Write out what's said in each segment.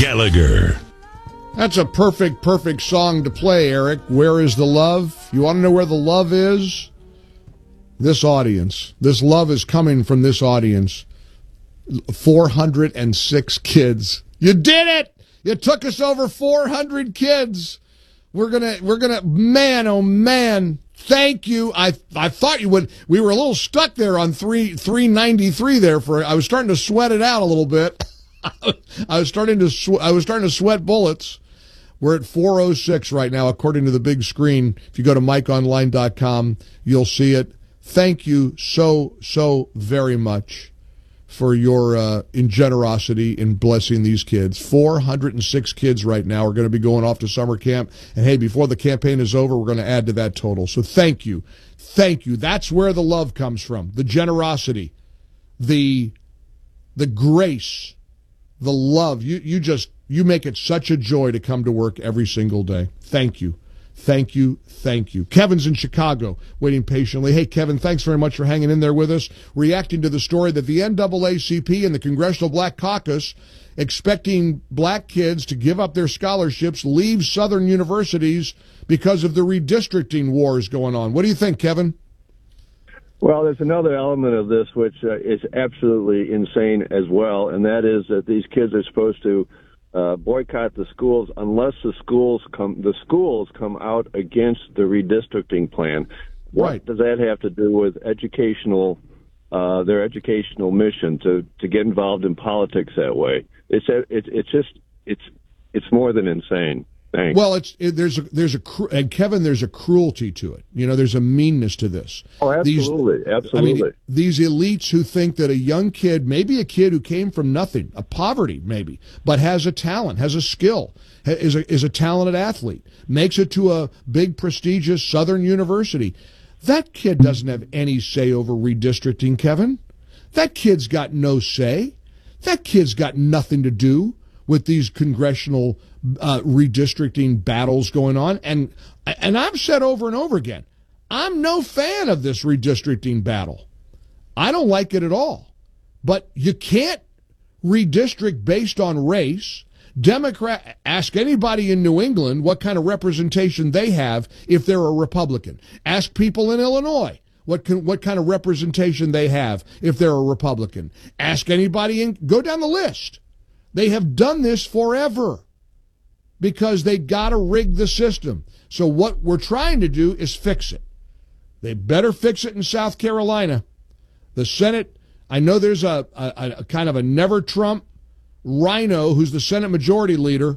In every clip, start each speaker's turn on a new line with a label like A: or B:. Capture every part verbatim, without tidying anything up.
A: Gallagher.
B: That's a perfect, perfect song to play, Eric. Where is the love? You want to know where the love is? This audience. This love is coming from this audience. four hundred six kids. You did it! You took us over four hundred kids. We're gonna, we're gonna, man, oh man, thank you. I, I thought you would, we were a little stuck there on three, three ninety-three there for, I was starting to sweat it out a little bit. I was starting to, sw- I was starting to sweat bullets. We're at four oh six right now, according to the big screen. If you go to mike online dot com, you'll see it. Thank you so, so very much for your uh, in generosity in blessing these kids. four hundred six kids right now are going to be going off to summer camp. And, hey, before the campaign is over, we're going to add to that total. So thank you. Thank you. That's where the love comes from, the generosity, the the grace, the love. You, you just you make it such a joy to come to work every single day. Thank you. Thank you. Thank you. Kevin's in Chicago waiting patiently. Hey, Kevin, thanks very much for hanging in there with us, reacting to the story that the N double A C P and the Congressional Black Caucus expecting black kids to give up their scholarships, leave Southern universities because of the redistricting wars going on. What do you think, Kevin?
C: Well, there's another element of this which uh, is absolutely insane as well, and that is that these kids are supposed to Uh, boycott the schools unless the schools come the schools come out against the redistricting plan. What
B: right.
C: does that have to do with educational uh, their educational mission to, to get involved in politics that way? It's it's it's just it's it's more than insane. Thanks.
B: Well, it's it, there's a, there's a and Kevin, there's a cruelty to it. You know, there's a meanness to this.
C: Oh, absolutely,
B: these,
C: absolutely.
B: I mean, these elites who think that a young kid, maybe a kid who came from nothing, a poverty maybe, but has a talent, has a skill, is a is a talented athlete, makes it to a big prestigious Southern university. That kid doesn't have any say over redistricting, Kevin. That kid's got no say. That kid's got nothing to do with these congressional uh, redistricting battles going on. And and I've said over and over again, I'm no fan of this redistricting battle. I don't like it at all. But you can't redistrict based on race. Democrat, ask anybody in New England what kind of representation they have if they're a Republican. Ask people in Illinois what can, what kind of representation they have if they're a Republican. Ask anybody in, go down the list. They have done this forever because they got to rig the system. So what we're trying to do is fix it. They better fix it in South Carolina. The Senate, I know there's a, a, a kind of a never-Trump rhino who's the Senate Majority Leader,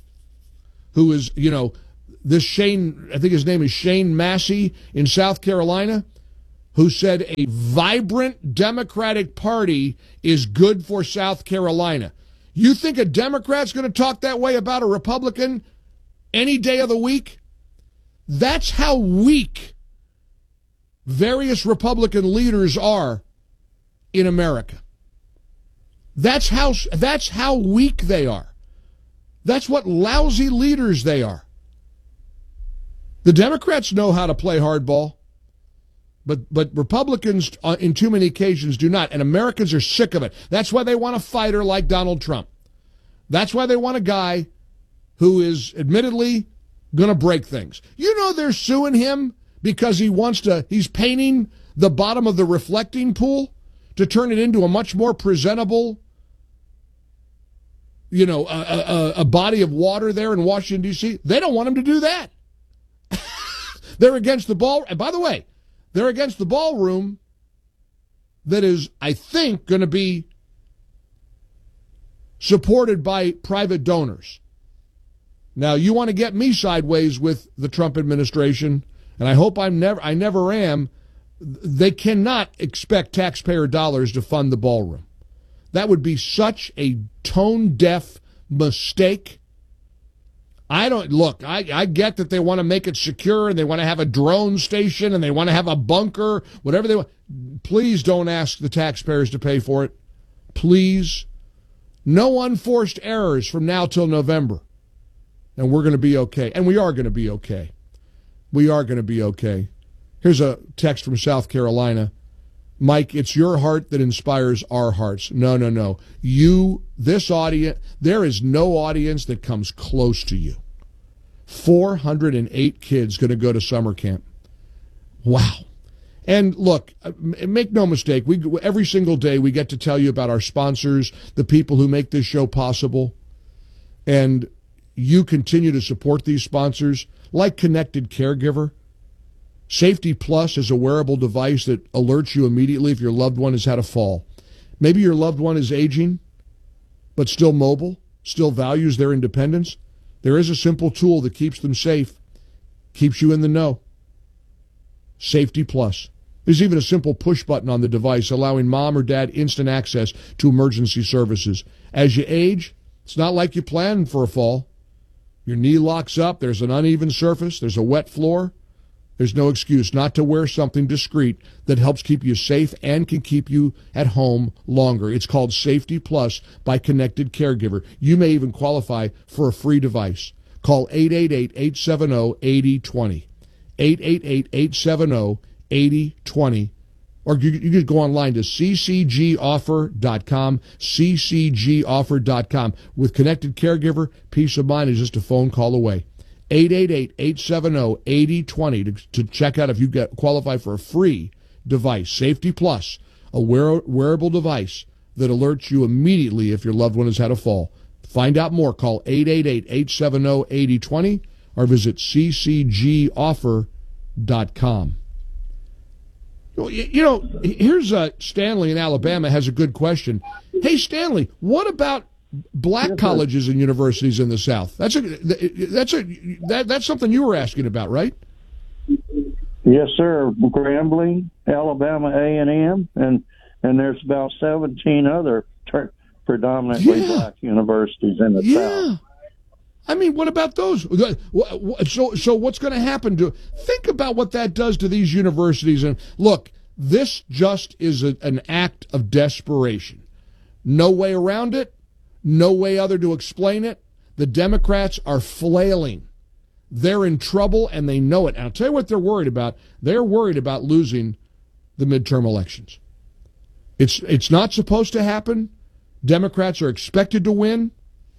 B: who is, you know, this Shane, I think his name is Shane Massey in South Carolina, who said a vibrant Democratic Party is good for South Carolina. You think a Democrat's going to talk that way about a Republican any day of the week? That's how weak various Republican leaders are in America. That's how, that's how weak they are. That's what lousy leaders they are. The Democrats know how to play hardball, but but Republicans uh, in too many occasions do not, and Americans are sick of it. That's why they want a fighter like Donald Trump. That's why they want a guy who is admittedly going to break things. You know they're suing him because he wants to, he's painting the bottom of the reflecting pool to turn it into a much more presentable, you know, a, a, a body of water there in Washington, D C They don't want him to do that. They're against the ball. And by the way, they're against the ballroom that is, I think, going to be supported by private donors. Now, you want to get me sideways with the Trump administration, and I hope I'm never, I never am. They cannot expect taxpayer dollars to fund the ballroom. That would be such a tone-deaf mistake. I don't, look, I, I get that they want to make it secure and they want to have a drone station and they want to have a bunker, whatever they want. Please don't ask the taxpayers to pay for it. Please. No unforced errors from now till November. And we're going to be okay. And we are going to be okay. We are going to be okay. Here's a text from South Carolina. Mike, it's your heart that inspires our hearts. No, no, no. You, this audience, there is no audience that comes close to you. four hundred eight kids going to go to summer camp. Wow. And look, make no mistake, we every single day we get to tell you about our sponsors, the people who make this show possible. And you continue to support these sponsors, like Connected Caregiver. Safety Plus is a wearable device that alerts you immediately if your loved one has had a fall. Maybe your loved one is aging, but still mobile, still values their independence. There is a simple tool that keeps them safe, keeps you in the know. Safety Plus. There's even a simple push button on the device allowing mom or dad instant access to emergency services. As you age, it's not like you planned for a fall. Your knee locks up, there's an uneven surface, there's a wet floor. There's no excuse not to wear something discreet that helps keep you safe and can keep you at home longer. It's called Safety Plus by Connected Caregiver. You may even qualify for a free device. Call eight eight eight, eight seven zero, eight zero two zero. eight eight eight, eight seven zero, eight zero two zero. Or you, you can go online to c c g offer dot com, c c g offer dot com. With Connected Caregiver, peace of mind is just a phone call away. eight eight eight, eight seven zero, eight zero two zero to, to check out if you get qualify for a free device. Safety Plus, a wear, wearable device that alerts you immediately if your loved one has had a fall. Find out more. Call eight eight eight, eight seven zero, eight zero two zero or visit c c g offer dot com. You know, here's uh, Stanley in Alabama has a good question. Hey, Stanley, what about black colleges and universities in the South? That's a that's a that, that's something you were asking about, right?
A: Yes, sir. Grambling, Alabama A and M, and and there's about seventeen other ter- predominantly
B: yeah.
A: black universities in the
B: yeah.
A: South.
B: I mean, what about those? So, so what's going to happen to? Think about what that does to these universities. And look, this just is a, an act of desperation. No way around it. No way other to explain it. The Democrats are flailing. They're in trouble, and they know it. And I'll tell you what they're worried about. They're worried about losing the midterm elections. It's it's not supposed to happen. Democrats are expected to win.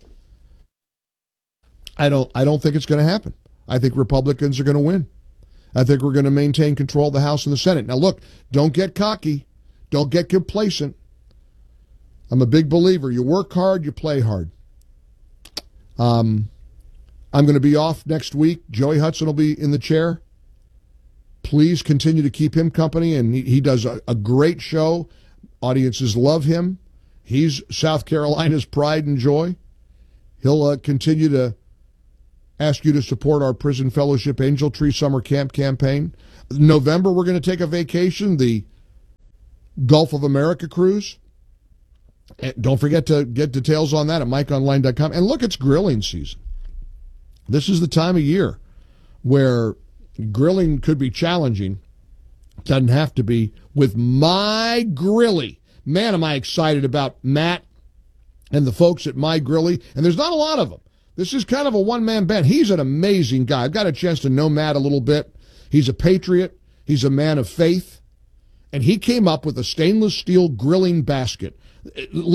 B: I don't I don't think it's going to happen. I think Republicans are going to win. I think we're going to maintain control of the House and the Senate. Now, look, don't get cocky. Don't get complacent. I'm a big believer. You work hard, you play hard. Um, I'm going to be off next week. Joey Hudson will be in the chair. Please continue to keep him company, and he, he does a, a great show. Audiences love him. He's South Carolina's pride and joy. He'll uh, continue to ask you to support our Prison Fellowship Angel Tree Summer Camp campaign. November, we're going to take a vacation, the Gulf of America cruise. And don't forget to get details on that at mike online dot com. And look, it's grilling season. This is the time of year where grilling could be challenging. Doesn't have to be with My Grilly. Man, am I excited about Matt and the folks at My Grilly. And there's not a lot of them. This is kind of a one-man band. He's an amazing guy. I've got a chance to know Matt a little bit. He's a patriot. He's a man of faith. And he came up with a stainless steel grilling basket.